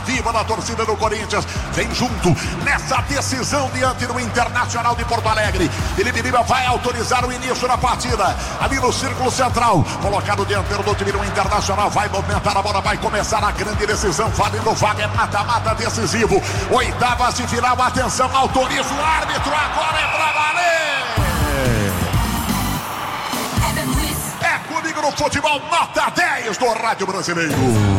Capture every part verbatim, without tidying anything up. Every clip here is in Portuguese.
viva da torcida do Corinthians. Vem junto nessa decisão diante do Internacional de Porto Alegre. Felipe Lima vai autorizar o início da partida. Ali no círculo central, colocado o dianteiro do time do Internacional. Vai movimentar a bola, vai começar a grande decisão. Valendo vaga, é mata-mata decisivo. Oitavas de final, atenção, autoriza o árbitro. Agora é pra valer. É comigo no futebol, nota dez do Rádio Brasileiro.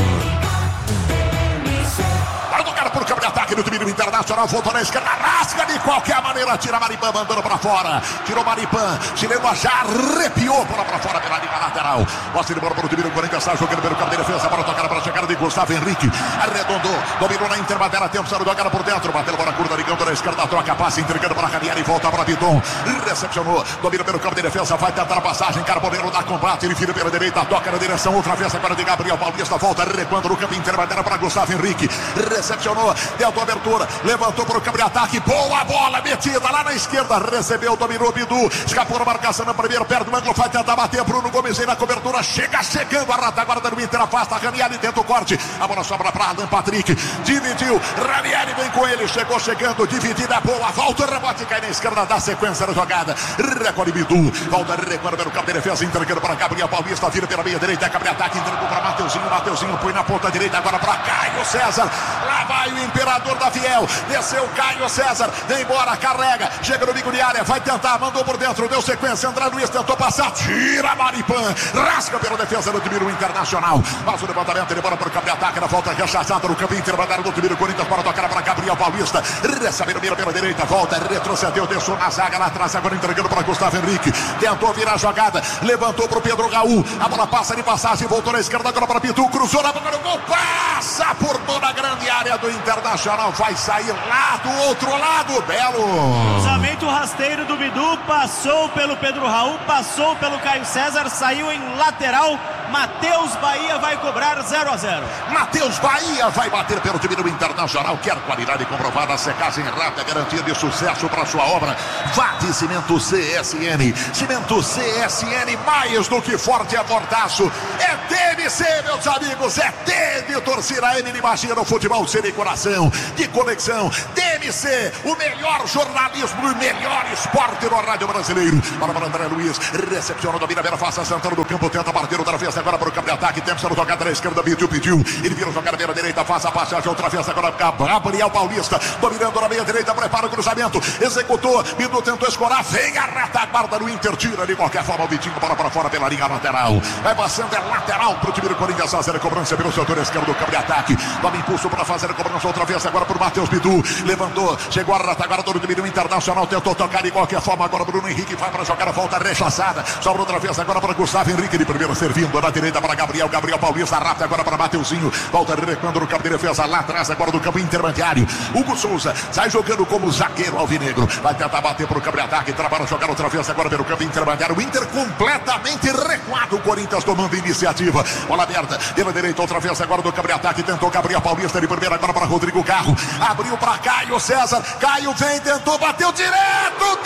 Vai tocar por câmbio de ataque do time do Internacional. Voltou na esquerda, rasga de qualquer maneira. Tira Maripan, mandando pra fora. Tirou Maripan, chileno já arrepiou. Bola pra fora pela linha lateral. Mostra de bola para o time do Corinthians. Está jogando pelo campo de defesa. Bola tocada para a chegada de Gustavo Henrique. Arredondou, dominou na interbatera. Tempo, saiu jogada por dentro. Bateu bola curta, ligando na esquerda. Troca, passe, entregando para Ranieri. Volta para Piton. Recepcionou, domina pelo campo de defesa. Vai tentar a passagem. Carboneiro dá combate. Ele vira pela direita. Toca na direção. Outra vez agora de Gabriel Paulista. Volta recuando no campo interbatera para Gustavo Henrique. Recepcionou, deu a abertura, levantou para o campo de ataque, boa bola metida lá na esquerda, recebeu, dominou Bidu, escapou na marcação no primeiro, perto do ângulo, vai tentar bater, Bruno Gomes aí na cobertura, chega chegando, a retaguarda do Inter, afasta, Ranieri tenta o corte, a bola sobra para Alan Patrick, dividiu, Ranieri vem com ele, chegou chegando, dividida, boa, volta, rebote, cai na esquerda, dá sequência da jogada, recolhe Bidu, volta, recolhe pelo campo de defesa, entregando para Gabriel Paulista, vira pela meia direita, campo de ataque, entregou para Mateuzinho, Mateuzinho põe na ponta direita, agora para Caio César, lá vai o imperador da Fiel, desceu Caio César, vem embora, carrega, chega no bico de área, vai tentar, mandou por dentro, deu sequência, André Luiz tentou passar, tira Maripan, rasga pela defesa do time do Internacional, faz o levantamento, ele bora para o campo de ataque, na volta rechaçada no campo intermediário do time do Corinthians, para tocar para Gabriel Paulista, recebe no mira pela direita, volta, retrocedeu, deixou na zaga lá atrás, agora entregando para Gustavo Henrique, tentou virar a jogada, levantou para o Pedro Raul, a bola passa de passagem, voltou na esquerda, agora para Pitu, cruzou na boca do gol, passa por toda a grande área do Internacional, vai sair lá do outro lado, Belo. Cruzamento rasteiro do Bidu, passou pelo Pedro Raul, passou pelo Caio César, saiu em lateral, Matheus Bahia vai cobrar zero a zero. Matheus Bahia vai bater pelo time do Internacional, quer qualidade comprovada, secagem rápida, garantia de sucesso para sua obra, vá de Cimento C S N, Cimento C S N, mais do que forte, é mortaço, é T M C, meus amigos, é T de torcida M, imagina o futebol sem coração, de conexão, T M C, o melhor jornalismo, o melhor esporte no rádio brasileiro. Para para André Luiz, recepciona, domina, Vera, faça Santana do campo, tenta partir outra vez, agora para o campo de ataque, tempo sendo tocado na esquerda, pediu, pediu, ele vira jogar pela direita, faz a passagem, outra vez, agora Gabriel Paulista, dominando na meia direita, prepara o cruzamento, executou, Bidu tentou escorar, vem a retaguarda do Inter, tira de qualquer forma o Vitinho, bola para fora pela linha lateral, vai passando, é lateral para o time do Corinthians, fazer a cobrança pelo setor esquerdo do campo de ataque, toma impulso para fazer a cobrança outra vez, agora por Matheus Bidu, levantou, chegou a retaguarda do time do Internacional, tentou tocar de qualquer forma, agora Bruno Henrique vai para jogar a volta rechaçada, sobra outra vez agora para Gustavo Henrique, de primeiro servindo, na direita para Gabriel, Gabriel Paulista, rápido agora para Mateuzinho, volta recuando no campo de defesa, lá atrás agora do campo intermediário, Hugo Souza, sai jogando como zagueiro alvinegro, vai tentar bater para o campo de ataque, trabalha jogar outra vez agora pelo campo intermediário, o Inter completamente recuado, o Corinthians tomando iniciativa, bola aberta, pela direita outra vez agora do campo de ataque, tentou Gabriel Paulista, de primeiro agora para Rodrigo Carro, abriu para Caio César, Caio vem, tentou, bateu direto,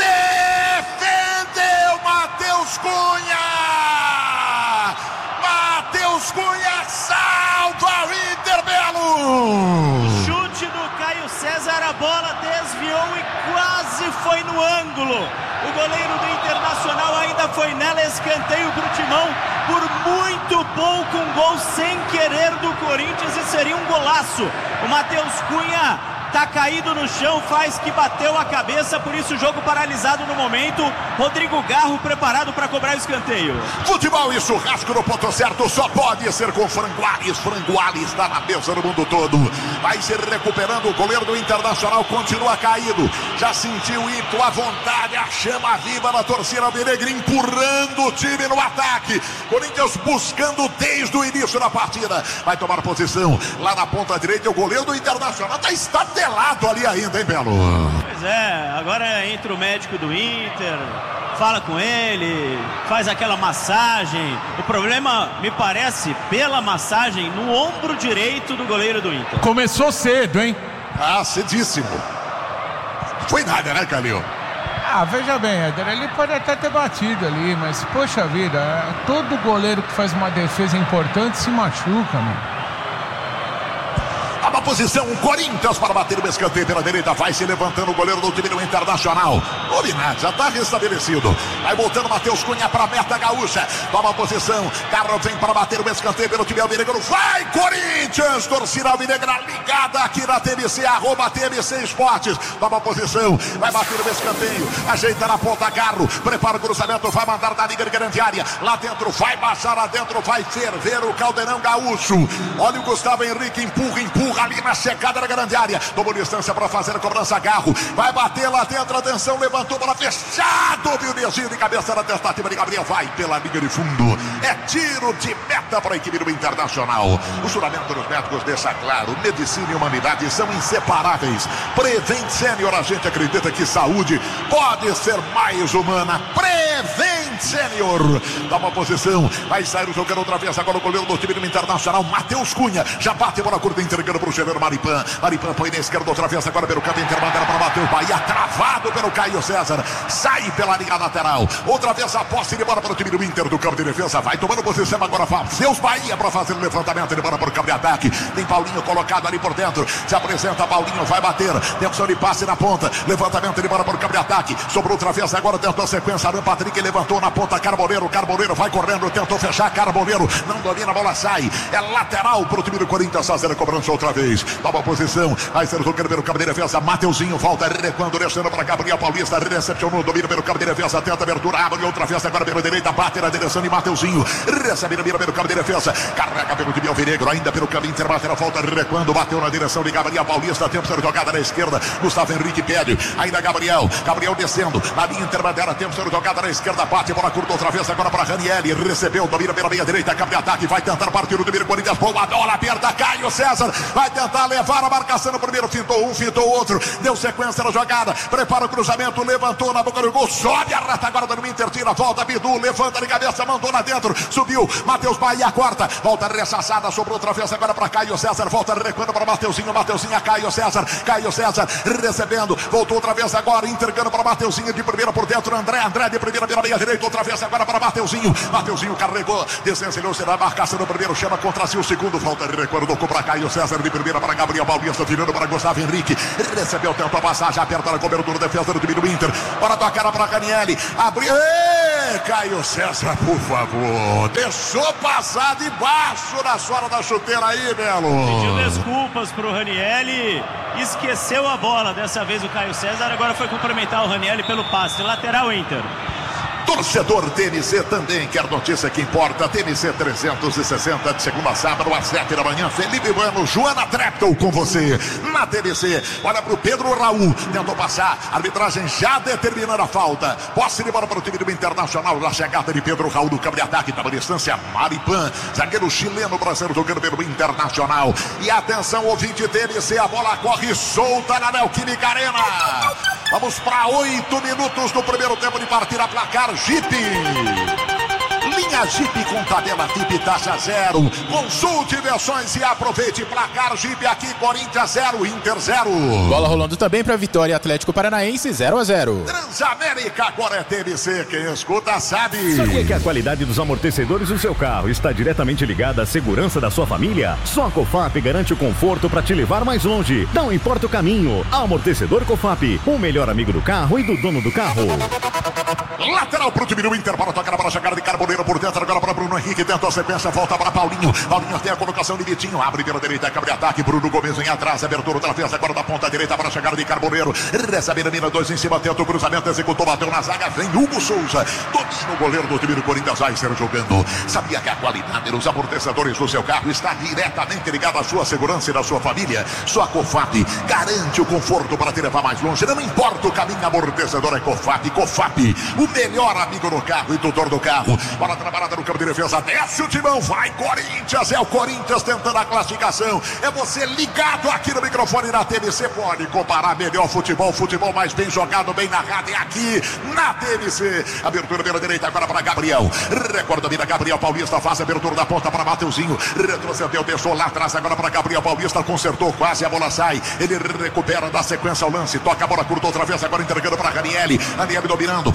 defendeu Matheus Cunha, Matheus Cunha salva o Inter, Belo. Chute do Caio César, a bola desviou e quase foi no ângulo. O goleiro do Internacional ainda foi nela, escanteio pro Timão, por muito pouco, um gol sem querer do Corinthians e seria um golaço. O Matheus Cunha tá caído no chão, faz que bateu a cabeça, por isso o jogo paralisado no momento. Rodrigo Garro preparado para cobrar o escanteio. Futebol e churrasco no ponto certo só pode ser com Frangoales. Frangoales está na mesa no mundo todo. Vai se recuperando, o goleiro do Internacional continua caído. Já sentiu o ímpeto, a vontade, a chama viva da torcida alvinegra, empurrando o time no ataque. Corinthians buscando desde o início da partida. Vai tomar posição lá na ponta direita. O goleiro do Internacional está estatelado ali ainda, hein, Belo? Pois é, agora entra o médico do Inter, fala com ele, faz aquela massagem. O problema, me parece, pela massagem no ombro direito do goleiro do Inter. Começou cedo, hein? Ah, cedíssimo. Foi nada, né, Calil? Ah, veja bem, Éder, ele pode até ter batido ali, mas, poxa vida, todo goleiro que faz uma defesa importante se machuca, mano. posição, o Corinthians para bater o escanteio pela direita. Vai se levantando o goleiro do time do Internacional. Novidade, já está restabelecido. Vai voltando Matheus Cunha para a meta gaúcha. Toma a posição. Carlos vem para bater o escanteio pelo time alvinegro. Vai, Corinthians! Torcida alvinegra ligada aqui na T M C, arroba T M C Esportes. Toma a posição. Vai bater o escanteio. Ajeita na ponta, Garro. Prepara o cruzamento. Vai mandar da liga de grande área. Lá dentro, vai baixar lá dentro. Vai ferver o Caldeirão Gaúcho. Olha o Gustavo Henrique. Empurra, empurra ali na chegada da grande área. Tomou distância para fazer a cobrança. Garro. Vai bater lá dentro. Atenção, levantou bola fechado. Viu o desvio de cabeça na tentativa de Gabriel. Vai pela linha de fundo. É tiro de meta para a equipe do Internacional. O juramento dos médicos deixa claro: medicina e humanidade são inseparáveis. Prevent Senior, a gente acredita que saúde pode ser mais humana. Prevent Senior. Dá uma posição. Vai sair jogando outra vez agora o goleiro do time do Internacional, Matheus Cunha. Já bate a bola curta, entregando para o Gerardo Maripan. Maripan põe na esquerda outra vez agora pelo canto intermediário para bater o Bahia. Travado pelo Caio César. Sai pela linha lateral. Outra vez a posse de bola para o time do Inter do campo de defesa. Vai tomando posição agora. Seus Bahia para fazer o levantamento de bola para o campo de ataque. Tem Paulinho colocado ali por dentro. Se apresenta Paulinho, vai bater. Tensão de passe na ponta. Levantamento de bola para o campo de ataque. Sobrou outra vez agora. Tentou a sequência. Alan Patrick levantou na ponta. Carboneiro. Carboneiro vai correndo. Tentou fechar. Carboneiro não domina. A bola sai. É lateral para o time do Corinthians fazer a cobrança outra vez. Toma a posição. Vai ser o jogador pelo campo de defesa. Mateuzinho volta recuando. Deixando para Gabriel Paulista. Recepcionou. Domina pelo campo de defesa. Tenta abertura. Abre outra vez agora pela direita. Bate na direção de Mateuzinho. Recebe na mira pelo campo de defesa. Carrega pelo time alvinegro. Ainda pelo caminho intermateral. Volta recuando. Bateu na direção de Gabriel Paulista. Tempo de ser jogada na esquerda. Gustavo Henrique pede. Ainda Gabriel. Gabriel descendo. Na linha intermediária. Tempo de ser jogada na esquerda. Bate. Bola curta outra vez agora para Ranieri. Recebeu. Domina pela meia direita. Campo de ataque. Vai tentar partir o time do Corinthians. Boa bola. Aperta. Caio César. Vai tentar levar a marcação no primeiro. Fintou um. Fintou outro. Deu sequência na jogada. Prepara o cruzamento. Levantou na boca do gol. Sobe a retaguarda no Inter. Tira. Volta. Bidu. Levanta de cabeça. Mandou lá dentro. Subiu. Matheus Bahia. Quarta. Volta ressaçada. Sobrou outra vez agora para Caio César. Volta recuando para Mateuzinho. Mateuzinho a Caio César. Caio César recebendo. Voltou outra vez agora. Entregando para Mateuzinho de primeira por dentro. André. André de primeira pela meia direita. Outra vez agora para Mateuzinho. Mateuzinho carregou. Descencelhou. Será a marcação no primeiro. Chama contra si o segundo. Volta recuando. Tocou para Caio César de primeira para Gabriel Paulista. Virando para Gustavo Henrique. Recebeu. Tentou a passagem. Aperta na cobertura. Defesa do time do Inter. Para tocar para Ranieri. Abriu. Ê, Caio César, por favor. Deixou passar debaixo da sola da chuteira aí, Belo. Pediu desculpas pro Ranieri. Esqueceu a bola. Dessa vez o Caio César. Agora foi cumprimentar o Ranieri pelo passe. Lateral Inter. Torcedor T M C também quer notícia que importa. T M C trezentos e sessenta de segunda a sábado às sete da manhã. Felipe Bueno, Joana Treptow com você na T M C. Olha pro Pedro Raul, tentou passar. Arbitragem já determinando a falta. Posse de bola para o time do Internacional. Na chegada de Pedro Raul do campo de ataque. Tava distância Maripan, zagueiro chileno brasileiro jogando pelo Internacional. E atenção, ouvinte T M C, a bola corre solta na Neoquímica Arena. Vamos para oito minutos do primeiro tempo de partida. Placar Jeep. Linha Jeep com tabela T I P taxa zero. Consulte versões e aproveite. Placar Jeep aqui, Corinthians zero, Inter zero. Bola rolando também para Vitória Atlético Paranaense zero a zero. Transamérica, agora é T M C. Quem escuta sabe. Sabia que a qualidade dos amortecedores do seu carro está diretamente ligada à segurança da sua família? Só a Cofap garante o conforto para te levar mais longe. Não importa o caminho. Amortecedor Cofap, o melhor amigo do carro e do dono do carro. Lateral pro time do Inter para tocar a bola, chegada de Carboneiro por dentro, agora para Bruno Henrique, tenta a sequência, volta para Paulinho. Paulinho tem a colocação de Vitinho, abre pela direita, cabe de ataque, Bruno Gomes vem atrás, abertura outra vez, agora da ponta direita para a chegada de Carboneiro. Recebe a mina, dois em cima, tenta o cruzamento, executou, bateu na zaga, vem Hugo Souza, domina o goleiro do time do Corinthians, vai ser jogando. Sabia que a qualidade dos amortecedores do seu carro está diretamente ligada à sua segurança e da sua família? Sua Cofap garante o conforto para te levar mais longe, não importa o caminho, amortecedor é Cofap. Cofap, o melhor amigo do carro e tutor do carro. Bola trabalhada no campo de defesa, desce o timão, vai Corinthians, é o Corinthians tentando a classificação, é você ligado aqui no microfone da T M C, pode comparar melhor futebol, futebol mais bem jogado, bem narrado, é aqui na T M C. Abertura pela direita agora para Gabriel, recorda vida, Gabriel Paulista faz a abertura da ponta para Mateuzinho, retrocedeu, deixou lá atrás agora para Gabriel Paulista, consertou quase, a bola sai, ele recupera, dá sequência ao lance, toca a bola curta outra vez, agora entregando para Ranieri, Ranieri dominando, na face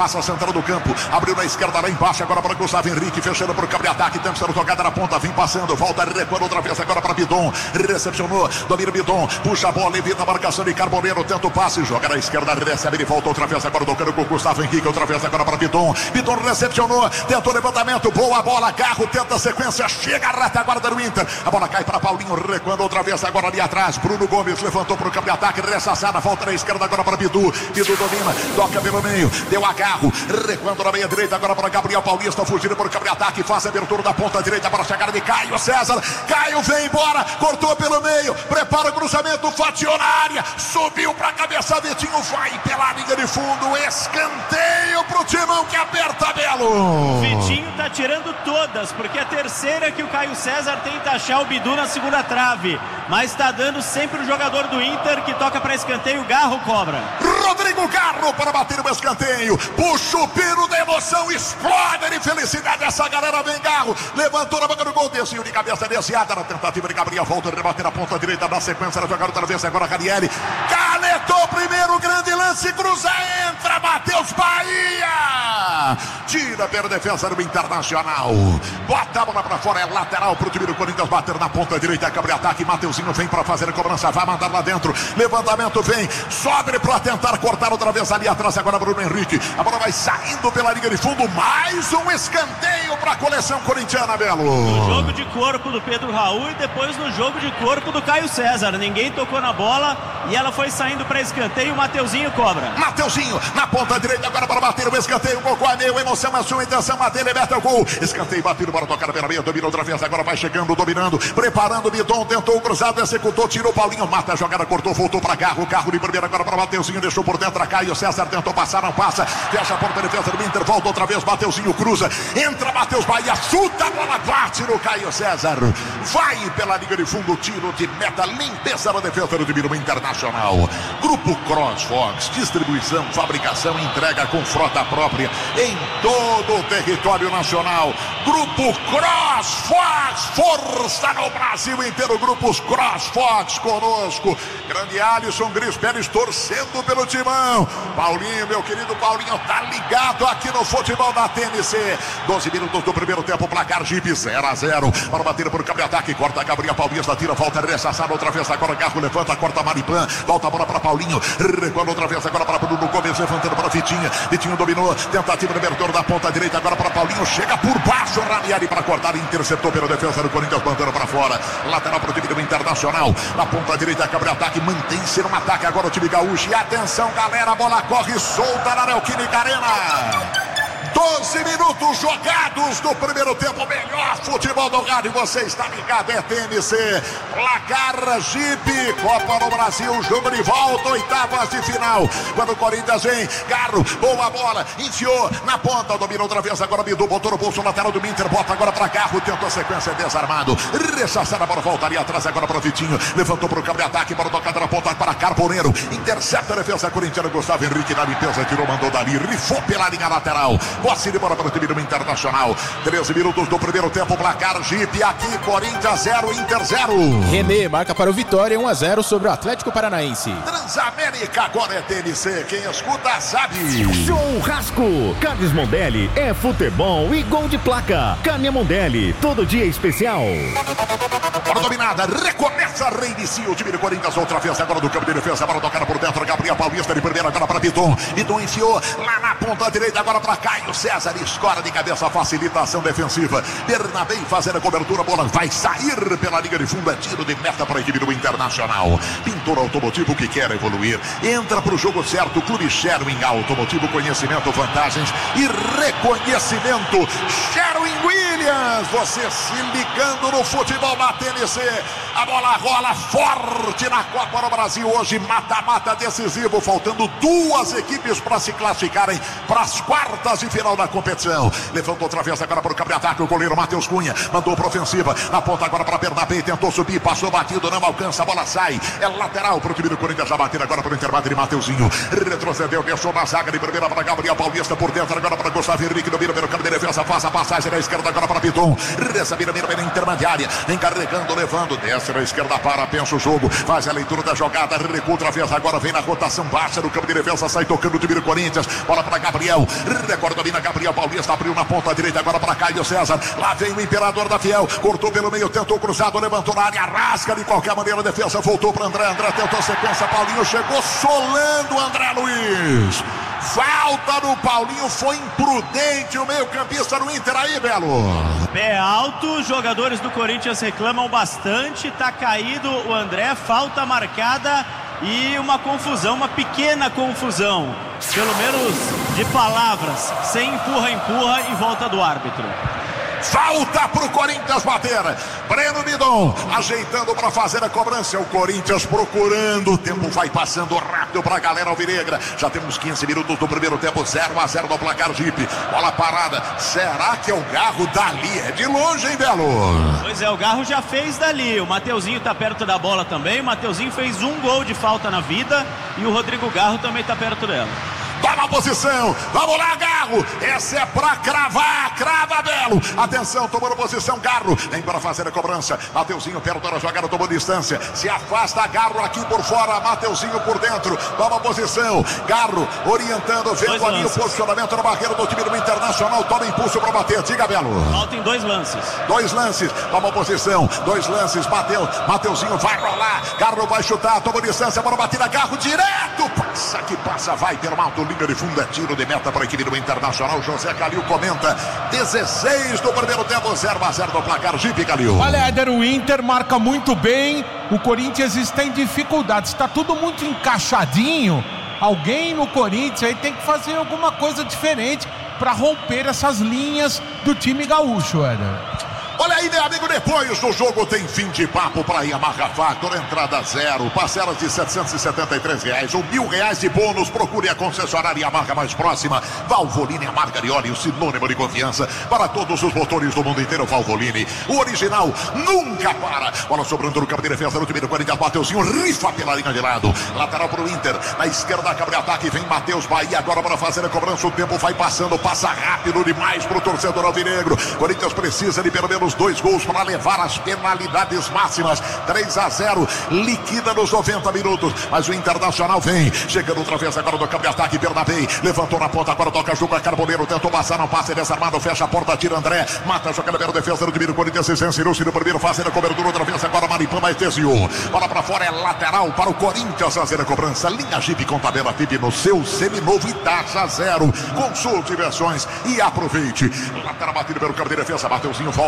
passa central do campo, abriu na esquerda lá embaixo, agora para Gustavo Henrique, fechando para o campo de ataque, tenta ser tocada na ponta, vem passando, volta, recuando outra vez agora para Bidon, recepcionou, domina Bidon, puxa a bola, evita a marcação de Carboneiro, tenta o passe, joga na esquerda, recebe, ele volta outra vez agora tocando com o Gustavo Henrique, outra vez agora para Bidon, Bidon recepcionou, tentou levantamento, boa bola, Carro tenta a sequência, chega a retaguarda do Inter, a bola cai para Paulinho, recuando outra vez agora ali atrás, Bruno Gomes levantou para o campo de ataque, ressaçada, volta na esquerda agora para Bidu, Bidu domina, toca pelo meio, deu a Carro, recuando na meia direita agora para Gabriel Paulista, fugindo por campo de ataque, faz a abertura da ponta direita para a chegada de Caio César, Caio vem embora, cortou pelo meio, prepara o cruzamento, fatiou na área, subiu para a cabeça, Vitinho vai pela linha de fundo, escanteio pro Timão que aperta Belo. Vitinho tá tirando todas, porque a terceira que o Caio César tenta achar o Bidu na segunda trave, mas tá dando sempre o jogador do Inter que toca para escanteio, Garro cobra. Rodrigo Garro para bater o escanteio, puxa o pino da emoção, explode de felicidade essa galera, vem Garro, levantou na boca do gol, desceu de cabeça desviada na tentativa de Gabriel, volta a rebater na ponta direita na sequência, da jogada outra vez agora Carielli, canetou primeiro, grande lance, cruza, entra, Matheus Bahia, tira pela defesa do Internacional, bota a bola para fora, é lateral pro time do Corinthians, bater na ponta direita, abre ataque, Mateuzinho vem para fazer a cobrança, vai mandar lá dentro, levantamento vem, sobe para tentar cortar outra vez ali atrás, agora Bruno Henrique, a bola vai saindo pela linha de fundo, mais um escanteio para a coleção corintiana, Belo. No jogo de corpo do Pedro Raul e depois no jogo de corpo do Caio César, ninguém tocou na bola e ela foi saindo para escanteio, o Mateuzinho cobra. Mateuzinho na ponta direita agora para bater o escanteio, o gol é meio, emoção, a sua intenção, bater, ele mete o gol, escanteio batido para tocar pela meia, domina outra vez, agora vai chegando, dominando, preparando o Bidon, tentou o cruzado, executou, tirou o Paulinho, mata a jogada, cortou, voltou para Carro, Carro de primeira agora para Mateuzinho, deixou por dentro a Caio César, tentou passar, não passa, fecha a porta de defesa do Inter, volta outra vez, Mateuzinho cruza, entra Matheus Bahia, chuta a bola, bate no Caio César, vai pela liga de fundo, tiro de meta, limpeza na defesa do time do Internacional. Grupo CrossFox, distribuição, fabricação, entrega com frota própria em todo o território nacional. Grupo CrossFox, força no Brasil inteiro, grupos CrossFox conosco. Grande Alisson Gris Pérez torcendo pelo Timão. Paulinho, meu querido Paulinho, tá ligado aqui no futebol da T N C. doze minutos do primeiro tempo, placar Jeep zero a zero. Para bater por campo de ataque, corta Gabriel Paulista, tira, volta, ressaçada outra vez, agora Garro levanta, corta Maripan, volta a bola para Paulinho, recuando outra vez, agora para Bruno Gomes, levantando para Vitinho, Vitinho dominou, tentativa de abertura da ponta direita, agora para Paulinho, chega por baixo, Ranieri para cortar, interceptou pela defesa do Corinthians, mandando para fora, lateral para o time do Internacional, na ponta direita, Gabriel ataque, mantém-se no ataque, agora o time gaúcho, e atenção galera, a bola corre solta na Neoquímica Arena. doze minutos jogados do primeiro tempo, melhor futebol do rádio, você está ligado, é T N C, placar Jeep, Copa do Brasil, jogo de volta, oitavas de final, quando o Corinthians vem, Garro, boa bola, enfiou na ponta, dominou outra vez, agora Bidu, botou no bolso lateral do Inter, bota agora para Garro, tentou a sequência, desarmado, rechaçada, a bola voltaria atrás agora para o Vitinho, levantou para o campo de ataque, para o tocada na ponta para Carboneiro, intercepta a defesa corintiana, Gustavo Henrique na limpeza, tirou, mandou dali, rifou pela linha lateral, posse de bola para o time do Internacional. treze minutos do primeiro tempo, placar Jeep aqui, Corinthians zero, Inter zero. René marca para o Vitória, um a zero sobre o Atlético Paranaense. Transamérica agora é T N C, quem escuta sabe. Churrasco, Carnes Mondelli é futebol e gol de placa. Carne Mondelli, todo dia especial. Bola dominada, recomeça, reinicia o time do Corinthians outra vez, agora do campo de defesa, bola tocada por dentro, Gabriel Paulista de primeira, agora para Bidon, Bidon enfiou lá na ponta direita, agora para Caio César, escora de cabeça, facilitação defensiva, Bernabé fazendo a cobertura, a bola vai sair pela liga de fundo, é tiro de meta para a equipe do Internacional. Pintor Automotivo que quer evoluir, entra para o jogo certo, Clube Sherwin Automotivo, conhecimento, vantagens e reconhecimento. Sherwin Williams, você se ligando no futebol da T N C, a bola rola forte na Copa do Brasil, hoje mata-mata decisivo, faltando duas equipes para se classificarem para as quartas de final da competição. Levantou outra vez agora para o campo de ataque, o goleiro Matheus Cunha, mandou para ofensiva, na ponta agora para Bernabé, tentou subir, passou batido, não alcança, a bola sai, é lateral para o time do Corinthians, já bater agora para o intervalo de Mateuzinho, retrocedeu, deixou na zaga de primeira para Gabriel Paulista, por dentro agora para Gustavo Henrique, domina pelo campo de defesa, faz a passagem na esquerda agora para Piton, Milton. Recebe na mira intermediária. Encarregando, levando. Desce na esquerda para, pensa o jogo. Faz a leitura da jogada. Recua outra vez. Agora vem na rotação baixa no campo de defesa. Sai tocando o time do Corinthians. Bola para Gabriel. Recorda, domina Gabriel Paulista. Abriu na ponta direita. Agora para Caio César. Lá vem o Imperador da Fiel. Cortou pelo meio. Tentou cruzado. Levantou na área. Rasca de qualquer maneira a defesa. Voltou para André. André tentou sequência. Paulinho chegou solando André Luiz. Falta no Paulinho, foi imprudente o meio-campista do Inter aí, Belo. Pé alto, os jogadores do Corinthians reclamam bastante, tá caído o André, falta marcada e uma confusão, uma pequena confusão, pelo menos de palavras, sem empurra, empurra em volta do árbitro. Falta pro Corinthians bater. Breno Midon ajeitando para fazer a cobrança. O Corinthians procurando. O tempo vai passando rápido pra galera alvinegra. Já temos quinze minutos do primeiro tempo. zero a zero no placar Jeep. Bola parada. Será que é o Garro dali? É de longe, hein, Belo? Pois é, o Garro já fez dali. O Mateuzinho tá perto da bola também. O Mateuzinho fez um gol de falta na vida. E o Rodrigo Garro também tá perto dela. Toma a posição, vamos lá, Garro, essa é pra cravar, crava, Belo, atenção, tomando posição, Garro, vem para fazer a cobrança, Mateuzinho perto da jogada, tomou distância, se afasta, Garro aqui por fora, Mateuzinho por dentro, toma a posição, Garro orientando, vendo ali o posicionamento na barreira do time do Internacional, toma impulso para bater, diga, Belo. Falta em dois lances. Dois lances, toma a posição, dois lances, bateu, Mateuzinho vai rolar, Garro vai chutar, toma distância para bater, Garro direto, passa que passa, vai pelo alto, linha de fundo, é tiro de meta para a equipe do Internacional. José Calil comenta, dezesseis do primeiro tempo, zero a zero no placar. Jeep, Calil. Olha, Éder, o Inter marca muito bem, o Corinthians está em dificuldades, está tudo muito encaixadinho. Alguém no Corinthians aí tem que fazer alguma coisa diferente para romper essas linhas do time gaúcho, Éder. Olha aí, meu amigo, depois do jogo tem fim de papo para Yamaha Factor, entrada zero, parcelas de setecentos e setenta e três reais ou mil reais de bônus. Procure a concessionária Yamaha mais próxima. Valvoline, a marca de óleo, sinônimo de confiança para todos os motores do mundo inteiro. Valvoline, o original nunca para. Bola sobrando no campo de defesa no time do Corinthians. Mateuzinho rifa pela linha de lado. Lateral para o Inter. Na esquerda, cabe ataque. Vem Matheus Bahia agora para fazer a cobrança. O tempo vai passando, passa rápido demais para o torcedor alvinegro. Corinthians precisa de pelo menos dois gols para levar as penalidades máximas. Três a zero, liquida nos noventa minutos, mas o Internacional vem, chegando outra vez agora do campo de ataque. Bernabé levantou na ponta, agora toca jogo a Carboneiro, tentou passar, não passa, desarmado, fecha a porta, tira André, mata a jogada pela defesa do time do Corinthians, se venceu-se no primeiro, fazendo a cobertura outra vez, agora Maripã, mas desviou, bola para fora, é lateral para o Corinthians fazer a cobrança. Linha Jeep com tabela T I P no seu seminovo e taxa zero. Consulte versões e aproveite. Lateral batido pelo campo de defesa, Mateuzinho volta.